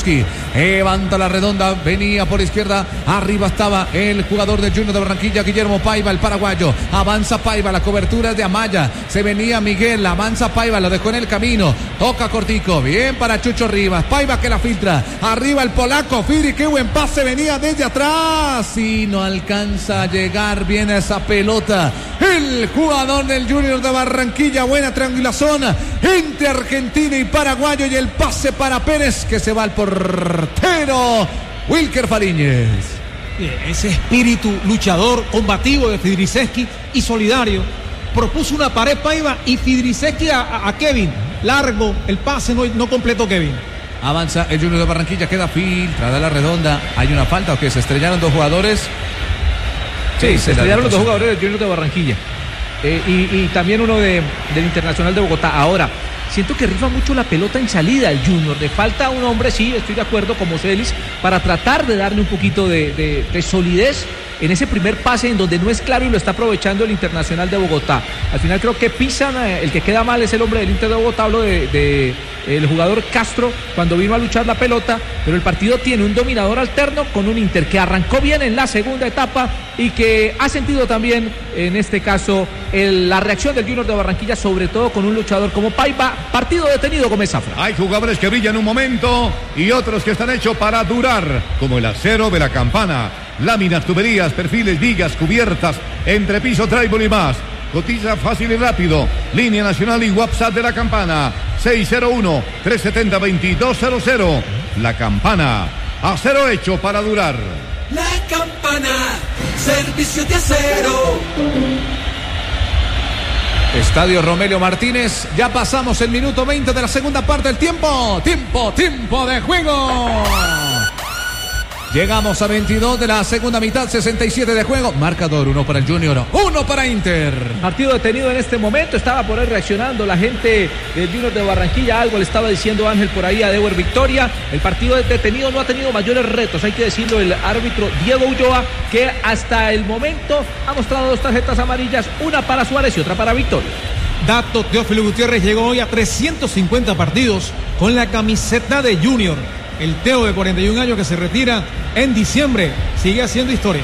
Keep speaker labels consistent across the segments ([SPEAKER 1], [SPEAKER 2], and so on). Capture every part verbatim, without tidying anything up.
[SPEAKER 1] Seuski. Levanta la redonda, venía por izquierda. Arriba estaba el jugador del Junior de Barranquilla, Guillermo Paiva, el paraguayo. Avanza Paiva, la cobertura es de Amaya. Se venía Miguel, avanza Paiva, lo dejó en el camino. Toca cortico, bien para Chucho Rivas. Paiva que la filtra. Arriba el polaco, Fidri, qué buen pase, venía desde atrás. Y no alcanza a llegar bien a esa pelota. El jugador del Junior de Barranquilla, buena triangulación entre argentino y paraguayo. Y el pase para Pérez, que se va al portero Wilker Fariñez.
[SPEAKER 2] Ese espíritu luchador, combativo de Fidriceski y solidario. Propuso una pared Paiva y Fidriceski a, a, a Kevin. Largo, el pase no, no completó Kevin.
[SPEAKER 1] Avanza el Junior de Barranquilla, queda filtrada la redonda. ¿Hay una falta o qué? ¿Se estrellaron dos jugadores?
[SPEAKER 3] Sí, sí se estrellaron los dos jugadores del Junior de Barranquilla. Eh, y, y también uno de, del Internacional de Bogotá. Ahora, siento que rifa mucho la pelota en salida el Junior. Le falta un hombre, sí, estoy de acuerdo, como Celis, para tratar de darle un poquito de, de, de solidez en ese primer pase en donde no es claro y lo está aprovechando el Internacional de Bogotá. Al final creo que pisan, el que queda mal es el hombre del Inter de Bogotá, hablo de, de el jugador Castro cuando vino a luchar la pelota, pero el partido tiene un dominador alterno con un Inter que arrancó bien en la segunda etapa y que ha sentido también en este caso el, la reacción del Junior de Barranquilla, sobre todo con un luchador como Paiva. Partido detenido con Zafra.
[SPEAKER 4] Hay jugadores que brillan un momento y otros que están hechos para durar, como el acero de la Campana. Láminas, tuberías, perfiles, vigas, cubiertas, entrepiso, trébol y más. Cotiza fácil y rápido. Línea nacional y WhatsApp de la Campana. seis cero uno, tres siete cero, dos dos cero cero. La Campana. Acero hecho para durar.
[SPEAKER 5] La Campana. Servicio de acero.
[SPEAKER 1] Estadio Romelio Martínez. Ya pasamos el minuto veinte de la segunda parte del tiempo. Tiempo, tiempo de juego. Llegamos a veintidós de la segunda mitad, sesenta y siete de juego. Marcador, uno para el Junior, uno para Inter.
[SPEAKER 3] Partido detenido en este momento, estaba por ahí reaccionando la gente del Junior de Barranquilla. Algo le estaba diciendo Ángel por ahí a Deuer Victoria. El partido detenido, no ha tenido mayores retos, hay que decirlo, el árbitro Diego Ulloa, que hasta el momento ha mostrado dos tarjetas amarillas, una para Suárez y otra para Victoria.
[SPEAKER 2] Dato, Teófilo Gutiérrez llegó hoy a trescientos cincuenta partidos con la camiseta de Junior. El Teo de cuarenta y un años que se retira en diciembre sigue haciendo historia.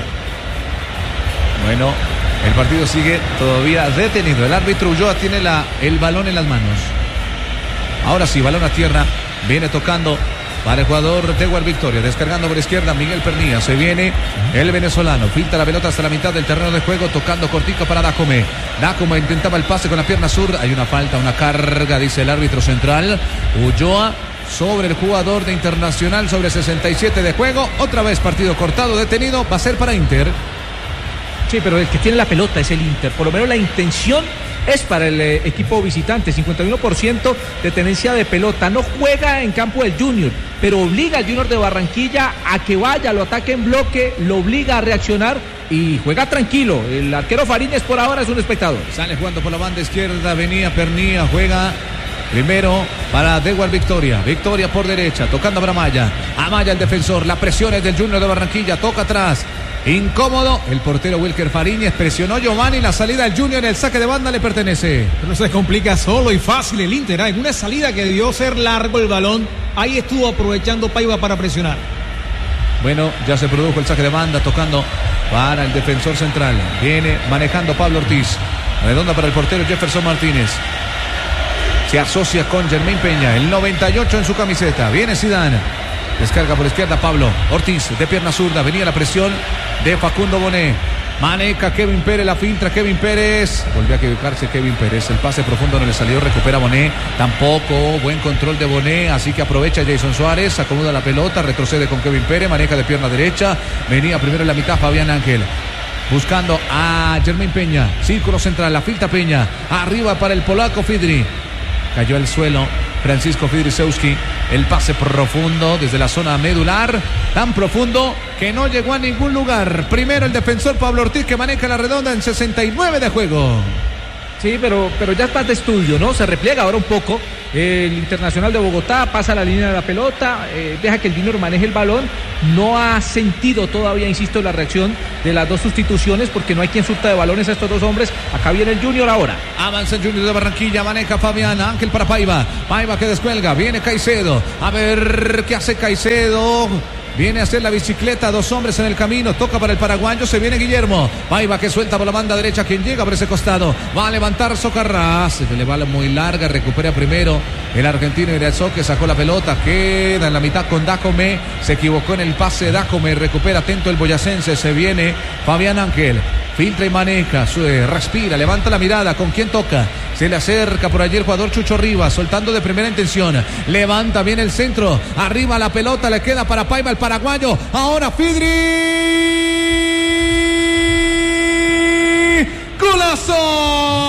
[SPEAKER 1] Bueno, el partido sigue todavía detenido. El árbitro Ulloa tiene la, el balón en las manos. Ahora sí, balón a tierra. Viene tocando para el jugador Deuer Victoria. Descargando por izquierda Miguel Pernilla. Se viene el venezolano. Filtra la pelota hasta la mitad del terreno de juego. Tocando cortico para Dacome. Dacome intentaba el pase con la pierna sur. Hay una falta, una carga, dice el árbitro central. Ulloa sobre el jugador de Internacional, sobre sesenta y siete de juego. Otra vez partido cortado, detenido. Va a ser para Inter.
[SPEAKER 3] Sí, pero el que tiene la pelota es el Inter. Por lo menos la intención es para el eh, equipo visitante. cincuenta y uno por ciento de tenencia de pelota. No juega en campo del Junior, pero obliga al Junior de Barranquilla a que vaya, lo ataque en bloque, lo obliga a reaccionar y juega tranquilo. El arquero Fariñez por ahora es un espectador.
[SPEAKER 1] Sale jugando por la banda izquierda, venía Pernilla, juega primero para Deuer Victoria. Victoria por derecha, tocando para Amaya. Amaya el defensor, la presión es del Junior de Barranquilla, toca atrás. Incómodo, el portero Wilker Fariñez presionó Giovanni, la salida del Junior, el saque de banda le pertenece.
[SPEAKER 2] Pero se complica solo y fácil el Inter. En una salida que debió ser largo el balón, ahí estuvo aprovechando Paiva para presionar.
[SPEAKER 1] Bueno, ya se produjo el saque de banda, tocando para el defensor central. Viene manejando Pablo Ortiz. Redonda para el portero Jefferson Martínez. Se asocia con Germain Peña, el noventa y ocho en su camiseta. Viene Zidane. Descarga por izquierda Pablo Ortiz, de pierna zurda. Venía la presión de Facundo Bonet. Maneca Kevin Pérez, la filtra Kevin Pérez. Volvió a equivocarse Kevin Pérez. El pase profundo no le salió, recupera Bonet. Tampoco, buen control de Bonet. Así que aprovecha Jason Suárez, acomoda la pelota, retrocede con Kevin Pérez. Maneja de pierna derecha. Venía primero en la mitad Fabián Ángel. Buscando a Germain Peña. Círculo central, la filtra Peña. Arriba para el polaco Fidri. Cayó al suelo Francisco Fidrisewski. El pase profundo desde la zona medular, tan profundo que no llegó a ningún lugar. Primero el defensor Pablo Ortiz, que maneja la redonda en sesenta y nueve de juego.
[SPEAKER 3] Sí, pero, pero ya está de estudio, ¿no? Se repliega ahora un poco. El Internacional de Bogotá pasa la línea de la pelota, eh, deja que el Junior maneje el balón. No ha sentido todavía, insisto, la reacción de las dos sustituciones porque no hay quien surta de balones a estos dos hombres. Acá viene el Junior ahora.
[SPEAKER 1] Avanza el Junior de Barranquilla, maneja Fabián, Ángel para Paiva. Paiva que descuelga, viene Caicedo. A ver qué hace Caicedo. Viene a hacer la bicicleta, dos hombres en el camino, toca para el paraguayo, se viene Guillermo. Paiva que suelta por la banda derecha, quien llega por ese costado. Va a levantar Socarrás, se le va muy larga, recupera primero el argentino Irazó que sacó la pelota, queda en la mitad con Dacome, se equivocó en el pase Dacome, recupera atento el boyacense, se viene Fabián Ángel. Filtra y maneja, sube, respira, levanta la mirada, ¿con quién toca? Se le acerca por allí el jugador Chucho Rivas, soltando de primera intención. Levanta bien el centro, arriba la pelota, le queda para Paiva el paraguayo. Ahora Fidri. ¡Golazo!